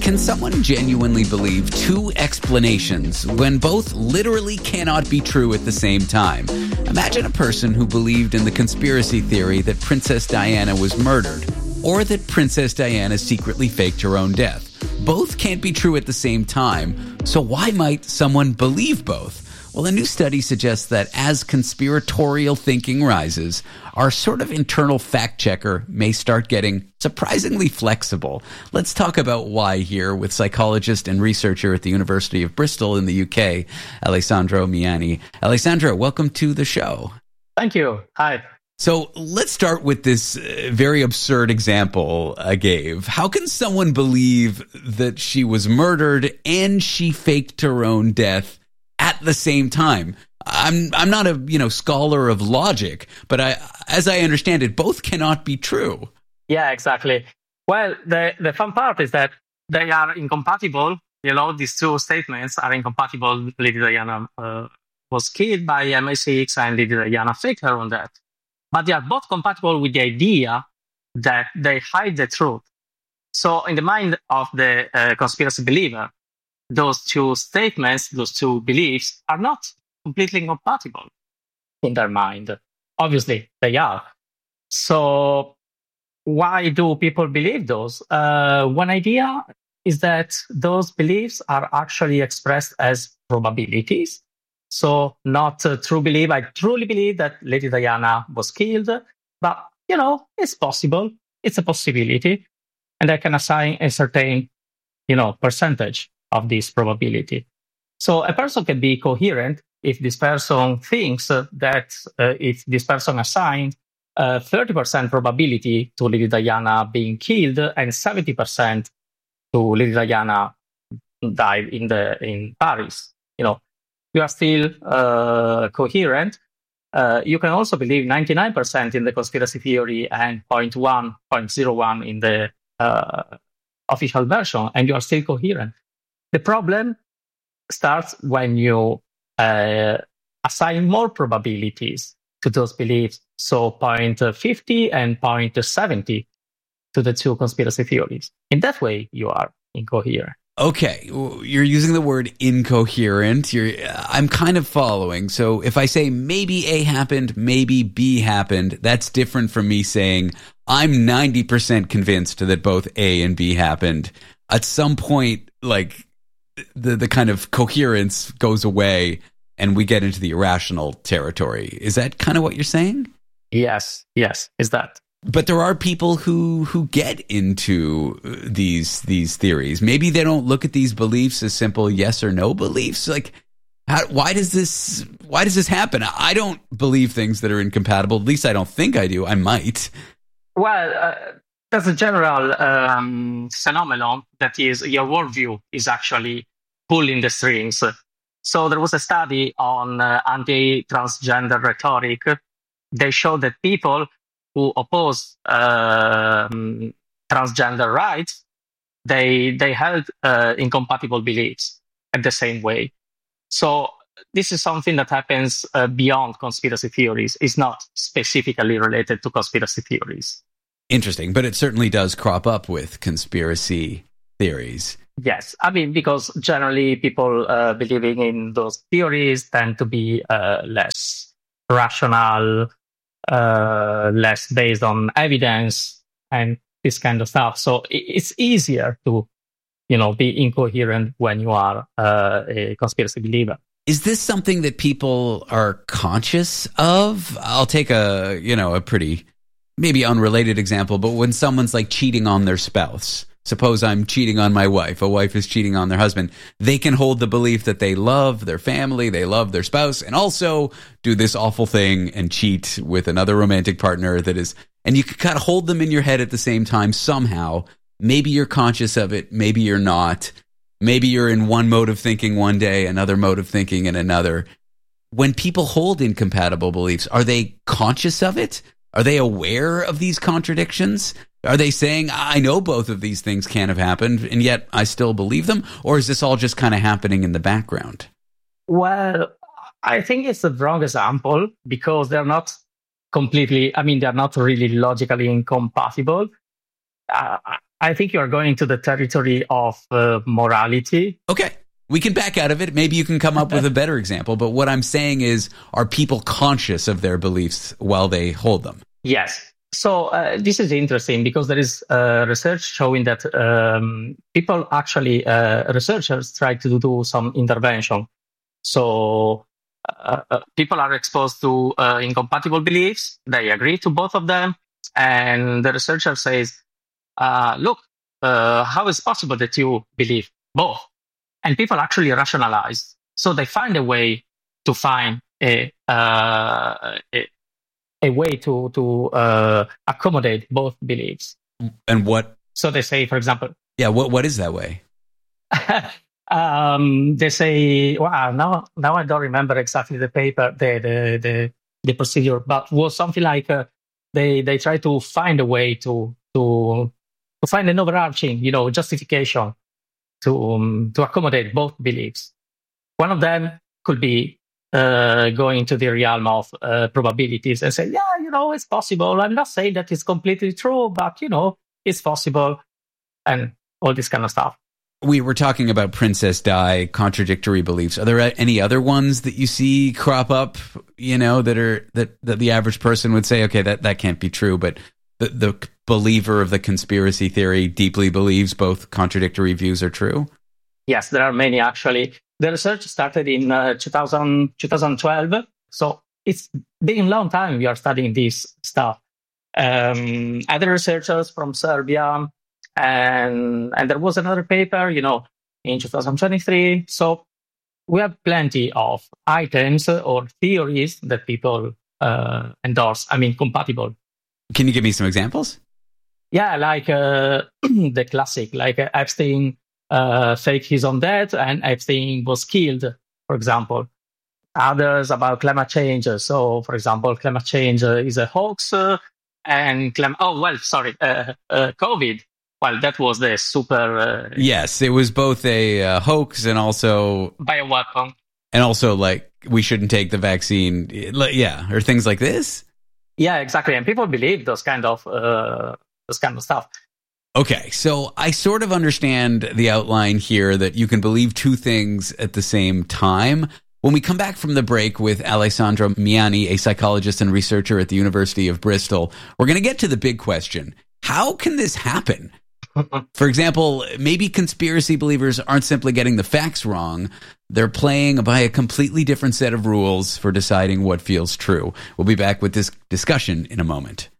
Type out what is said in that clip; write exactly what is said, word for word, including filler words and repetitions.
Can someone genuinely believe two explanations when both literally cannot be true at the same time? Imagine a person who believed in the conspiracy theory that Princess Diana was murdered, or that Princess Diana secretly faked her own death. Both can't be true at the same time, so why might someone believe both? Well, a new study suggests that as conspiratorial thinking rises, our sort of internal fact checker may start getting surprisingly flexible. Let's talk about why here with psychologist and researcher at the University of Bristol in the U K, Alessandro Miani. Alessandro, welcome to the show. Thank you. Hi. So let's start with this uh, very absurd example I gave. How can someone believe that she was murdered and she faked her own death at the same time? I'm I'm not a you know scholar of logic, but I, as I understand it, both cannot be true. Yeah, exactly. Well, the, the fun part is that they are incompatible. You know, these two statements are incompatible. Lady Diana uh, was killed by M I six and Lady Diana faked her own death. But they are both compatible with the idea that they hide the truth. So in the mind of the uh, conspiracy believer, those two statements, those two beliefs are not completely incompatible in their mind. Obviously, they are. So why do people believe those? Uh, one idea is that those beliefs are actually expressed as probabilities. So not a true belief. I truly believe that Lady Diana was killed, but, you know, it's possible. It's a possibility. And I can assign a certain, you know, percentage of this probability. So a person can be coherent if this person thinks uh, that uh, if this person assigned uh, thirty percent probability to Lady Diana being killed and seventy percent to Lady Diana died in the in Paris, you know, you are still uh, coherent. Uh, you can also believe ninety-nine percent in the conspiracy theory and zero point one, zero point zero one in the uh, official version, and you are still coherent. The problem starts when you uh, assign more probabilities to those beliefs, so zero point five zero and zero point seven zero to the two conspiracy theories. In that way, you are incoherent. Okay, you're using the word incoherent. You're, I'm kind of following. So if I say maybe A happened, maybe B happened, that's different from me saying I'm ninety percent convinced that both A and B happened. At some point, like the the kind of coherence goes away and we get into the irrational territory. Is that kind of what you're saying? Yes, yes, is that. But there are people who who get into these these theories. Maybe they don't look at these beliefs as simple yes or no beliefs. Like, how, why does this why does this happen? I don't believe things that are incompatible. At least I don't think I do. I might. Well, uh, there's a general um, phenomenon that is your worldview is actually pulling the strings. So there was a study on uh, anti-transgender rhetoric. They showed that people who oppose uh, transgender rights, they they held uh, incompatible beliefs at the same way. So this is something that happens uh, beyond conspiracy theories. It's not specifically related to conspiracy theories. Interesting, but it certainly does crop up with conspiracy theories. Yes, I mean, because generally people uh, believing in those theories tend to be uh, less rational, Uh, less based on evidence and this kind of stuff. So it's easier to, you know, be incoherent when you are uh, a conspiracy believer. Is this something that people are conscious of? I'll take a, you know, a pretty maybe unrelated example, but when someone's like cheating on their spouse, suppose I'm cheating on my wife, a wife is cheating on their husband, they can hold the belief that they love their family, they love their spouse, and also do this awful thing and cheat with another romantic partner that is, and you can kind of hold them in your head at the same time somehow. Maybe you're conscious of it, maybe you're not. Maybe you're in one mode of thinking one day, another mode of thinking in another. When people hold incompatible beliefs, are they conscious of it? Are they aware of these contradictions? Are they saying, I know both of these things can't have happened, and yet I still believe them? Or is this all just kind of happening in the background? Well, I think it's the wrong example because they're not completely, I mean, they're not really logically incompatible. Uh, I think you are going to the territory of uh, morality. Okay. We can back out of it. Maybe you can come up with a better example. But what I'm saying is, are people conscious of their beliefs while they hold them? Yes. So uh, this is interesting because there is uh, research showing that um, people actually, uh, researchers try to do some intervention. So uh, uh, people are exposed to uh, incompatible beliefs. They agree to both of them. And the researcher says, uh, look, uh, how is it possible that you believe both? And people actually rationalize. So they find a way to find a, uh, a a way to to uh, accommodate both beliefs. And what? So they say, for example, yeah, what what is that way? um, they say, wow, now now I don't remember exactly the paper, the the the, the procedure, but was something like uh, they they try to find a way to to to find an overarching, you know, justification to um, to accommodate both beliefs. One of them could be Uh, going to the realm of uh, probabilities and say, yeah, you know, it's possible. I'm not saying that it's completely true, but, you know, it's possible, and all this kind of stuff. We were talking about Princess Di, contradictory beliefs. Are there any other ones that you see crop up, you know, that are that, that the average person would say, okay, that, that can't be true, but the, the believer of the conspiracy theory deeply believes both contradictory views are true? Yes, there are many, actually. The research started in uh, two thousand, twenty twelve, so it's been a long time we are studying this stuff. Um, other researchers from Serbia, and and there was another paper, you know, in two thousand twenty-three. So we have plenty of items or theories that people uh, endorse. I mean, compatible. Can you give me some examples? Yeah, like uh, the classic, like uh, Epstein uh, faked his own death, and Epstein was killed, for example. Others about climate change. So, for example, climate change is a hoax, uh, and clim- oh well, sorry, uh, uh, COVID. Well, that was the super. Uh, yes, it was both a uh, hoax and also bioweapon, and also like we shouldn't take the vaccine. Yeah, or things like this. Yeah, exactly, and people believe those kind of uh, those kind of stuff. Okay, so I sort of understand the outline here that you can believe two things at the same time. When we come back from the break with Alessandro Miani, a psychologist and researcher at the University of Bristol, we're going to get to the big question. How can this happen? For example, maybe conspiracy believers aren't simply getting the facts wrong. They're playing by a completely different set of rules for deciding what feels true. We'll be back with this discussion in a moment.